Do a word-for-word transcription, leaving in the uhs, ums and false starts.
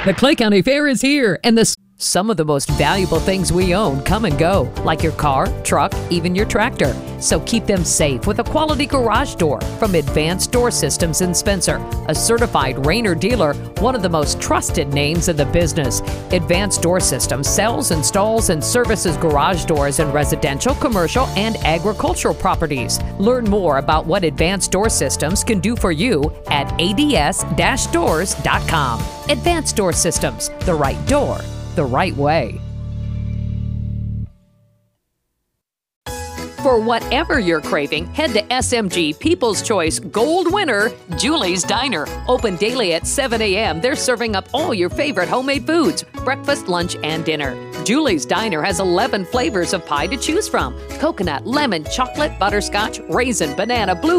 The Clay County Fair is here, and the some of the most valuable things we own come and go, like your car, truck, even your tractor. So keep them safe with a quality garage door from Advanced Door Systems in Spencer, a certified Rainer dealer, one of the most trusted names in the business. Advanced Door Systems sells, installs, and services garage doors in residential, commercial, and agricultural properties. Learn more about what Advanced Door Systems can do for you at A D S doors dot com. Advanced Door Systems, the right door, the right way. For whatever you're craving, head to S M G People's Choice Gold winner, Julie's Diner. Open daily at seven a m They're serving up all your favorite homemade foods, breakfast, lunch, and dinner. Julie's Diner has eleven flavors of pie to choose from: coconut, lemon, chocolate, butterscotch, raisin, banana, blue